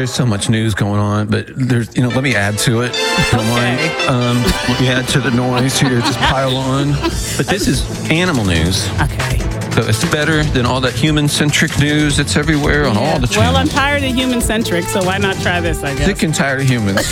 There's so much news going on, but there's, let me add to it. Don't mind. Let me add to the noise here. Just pile on. But this is animal news. Okay. So it's better than all that human-centric news that's everywhere on all the channels. Well, I'm tired of human-centric, so why not try this, I guess? Sick and tired of humans.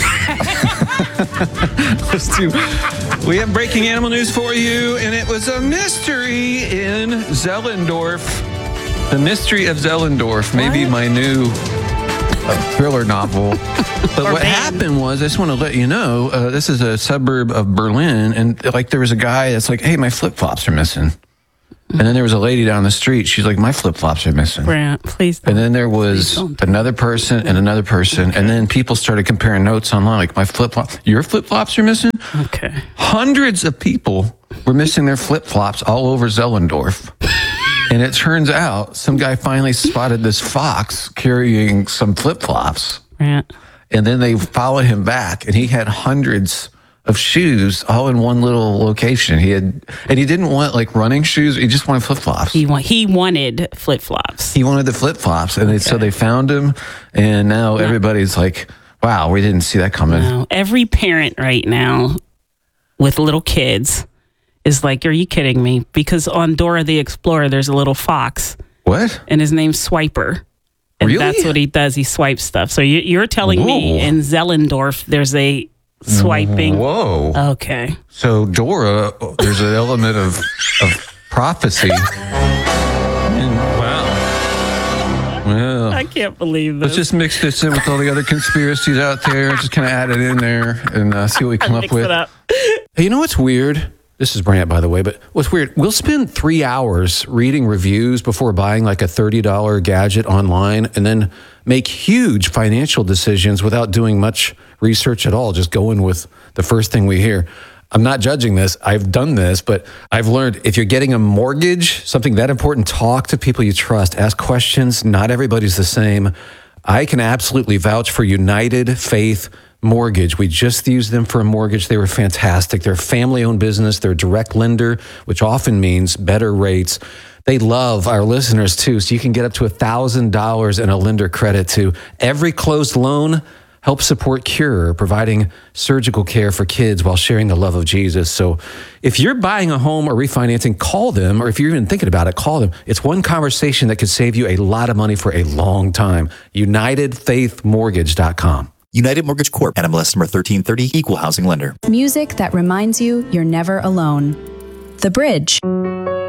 We have breaking animal news for you, and it was a mystery in Zellendorf. The Mystery of Zellendorf, maybe my new thriller novel. But what happened was, I just want to let you know, this is a suburb of Berlin, and there was a guy that's like, hey, my flip-flops are missing. And then there was a lady down the street. She's like, my flip-flops are missing. Brant, please don't. And then there was another person and another person. Okay. And then people started comparing notes online, like, my flip-flops, your flip-flops are missing? Okay. Hundreds of people were missing their flip-flops all over Zellendorf. And it turns out some guy finally spotted this fox carrying some flip-flops. Brant. And then they followed him back, and he had hundreds of shoes all in one little location. He didn't want running shoes. He just wanted flip-flops. He wanted flip-flops. He wanted the flip-flops. And so they found him. And now everybody's like, wow, we didn't see that coming. No, every parent right now with little kids is like, are you kidding me? Because on Dora the Explorer, there's a little fox. What? And his name's Swiper. And really? That's what he does. He swipes stuff. So you're telling me in Zellendorf, there's a swiping. Whoa. Okay. So Dora, there's an element of prophecy. Wow. Well, I can't believe this. Let's just mix this in with all the other conspiracies out there. Just kind of add it in there and see what we come up with. Mix it up. Hey, you know what's weird? This is Brant, by the way, but what's weird, we'll spend 3 hours reading reviews before buying a $30 gadget online and then make huge financial decisions without doing much research at all, just going with the first thing we hear. I'm not judging this. I've done this, but I've learned if you're getting a mortgage, something that important, talk to people you trust, ask questions. Not everybody's the same. I can absolutely vouch for United Faith Mortgage. We just used them for a mortgage. They were fantastic. They're a family-owned business. They're a direct lender, which often means better rates. They love our listeners, too, so you can get up to $1,000 in a lender credit to every closed loan. Help support Cure, providing surgical care for kids while sharing the love of Jesus. So if you're buying a home or refinancing, call them, or if you're even thinking about it, call them. It's one conversation that could save you a lot of money for a long time. UnitedFaithMortgage.com. United Mortgage Corp. NMLS number 1330, Equal Housing Lender. Music that reminds you you're never alone. The Bridge.